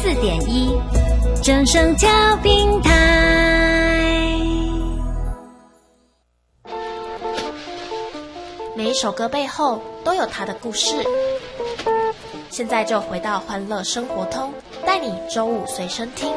104.1正声调频台。 每一首歌背后都有它的故事。现在就回到欢乐生活通，带你周五随身听。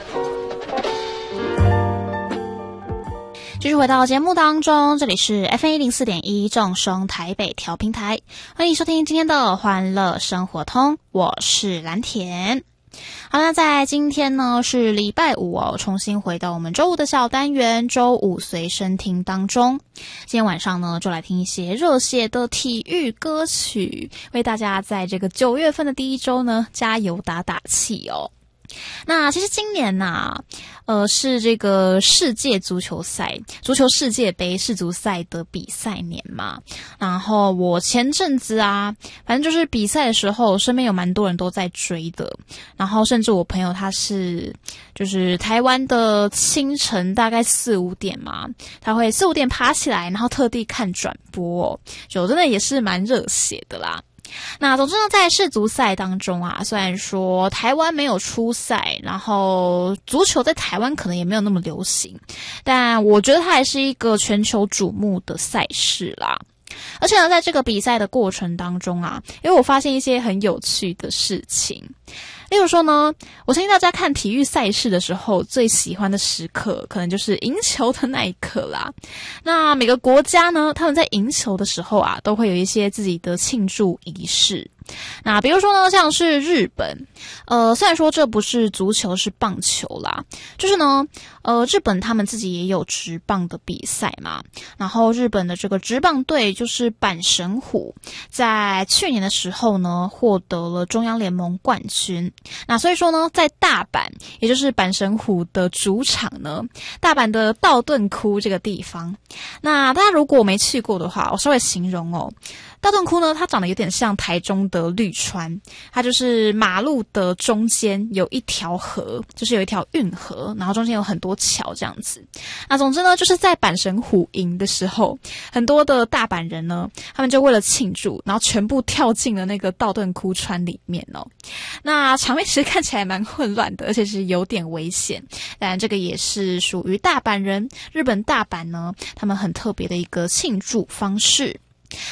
继续回到节目当中，这里是 FM104.1 正声台北调频台，欢迎收听今天的欢乐生活通，我是蓝田。好，那在今天呢是礼拜五哦，重新回到我们周五的小单元周五随身听当中。今天晚上呢就来听一些热血的体育歌曲，为大家在这个9月份的第一周呢加油打打气哦。那其实今年是这个世界足球赛、足球世界杯世足赛的比赛年嘛。然后我前阵子反正就是比赛的时候，身边有蛮多人都在追的。然后甚至我朋友他是就是台湾的清晨大概4、5点嘛，他会4、5点爬起来，然后特地看转播哦，就真的也是蛮热血的啦。那总之呢，在世足赛当中虽然说台湾没有出赛，然后足球在台湾可能也没有那么流行，但我觉得它还是一个全球瞩目的赛事啦。而且呢，在这个比赛的过程当中因为我发现一些很有趣的事情。例如说呢，我相信大家看体育赛事的时候，最喜欢的时刻可能就是赢球的那一刻啦。那每个国家呢，他们在赢球的时候都会有一些自己的庆祝仪式。那比如说呢，像是日本，虽然说这不是足球，是棒球啦，就是呢，日本他们自己也有职棒的比赛嘛。然后日本的这个职棒队就是阪神虎，在去年的时候呢，获得了中央联盟冠军。那所以说呢，在大阪，也就是阪神虎的主场呢，大阪的道顿窟这个地方，那大家如果没去过的话，我稍微形容哦。道顿窟呢，它长得有点像台中的绿川，它就是马路的中间有一条河，就是有一条运河，然后中间有很多桥这样子。那总之呢，就是在阪神虎赢的时候，很多的大阪人呢，他们就为了庆祝，然后全部跳进了那个道顿窟川里面哦。那场面其实看起来蛮混乱的，而且是有点危险。当然这个也是属于大阪人，日本大阪呢，他们很特别的一个庆祝方式。